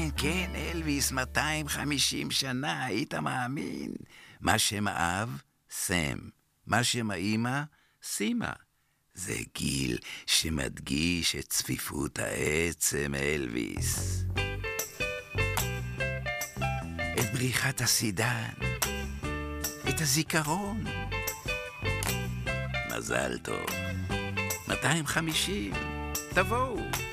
כן, אלוויס, 250 שנה, היית מאמין? מה שם האב? סם. מה שם האמא? סימה. זה גיל שמדגיש את צפיפות העצם, אלוויס. את בריחת הסידן, את הזיכרון. מזל טוב. 250. תבואו.